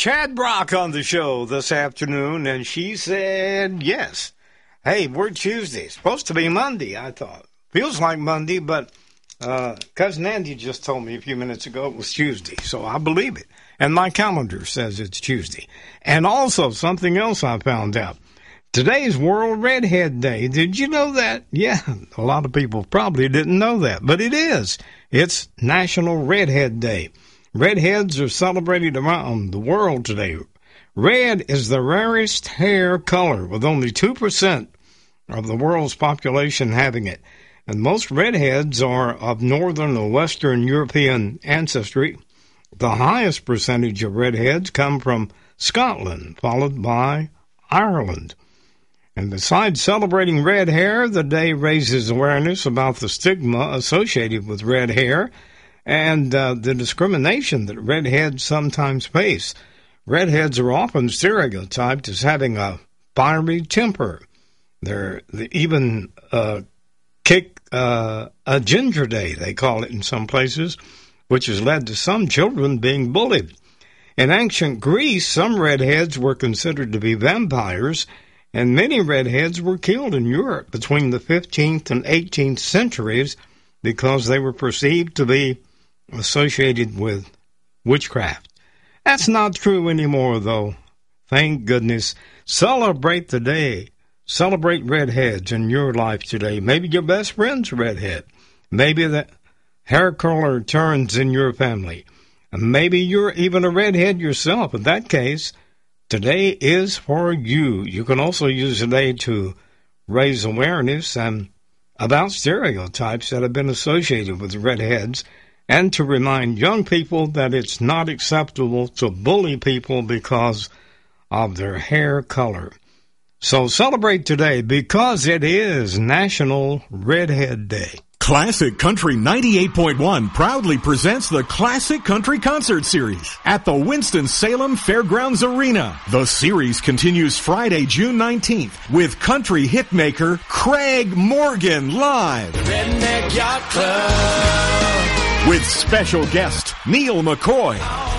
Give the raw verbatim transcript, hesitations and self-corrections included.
Chad Brock on the show this afternoon, and she said yes. Hey, we're Tuesday. It's supposed to be Monday, I thought. Feels like Monday, but uh, Cousin Andy just told me a few minutes ago it was Tuesday, so I believe it. And my calendar says it's Tuesday. And also, something else I found out. Today's World Redhead Day. Did you know that? Yeah, a lot of people probably didn't know that, but it is. It's National Redhead Day. Redheads are celebrated around the world today. Red is the rarest hair color, with only two percent of the world's population having it. And most redheads are of Northern or Western European ancestry. The highest percentage of redheads come from Scotland, followed by Ireland. And besides celebrating red hair, the day raises awareness about the stigma associated with red hair and uh, the discrimination that redheads sometimes face. Redheads are often stereotyped as having a fiery temper. They're they even uh, kick uh, a ginger day, they call it in some places, which has led to some children being bullied. In ancient Greece, some redheads were considered to be vampires, and many redheads were killed in Europe between the fifteenth and eighteenth centuries because they were perceived to be associated with witchcraft. That's not true anymore, though. Thank goodness. Celebrate the day. Celebrate redheads in your life today. Maybe your best friend's a redhead. Maybe the hair color turns in your family. Maybe you're even a redhead yourself. In that case, today is for you. You can also use today to raise awareness and about stereotypes that have been associated with redheads, and to remind young people that it's not acceptable to bully people because of their hair color. So celebrate today because it is National Redhead Day. Classic Country ninety-eight point one proudly presents the Classic Country Concert Series at the Winston-Salem Fairgrounds Arena. The series continues Friday, June nineteenth with country hitmaker Craig Morgan live. Redneck Yacht Club. With special guest Neil McCoy.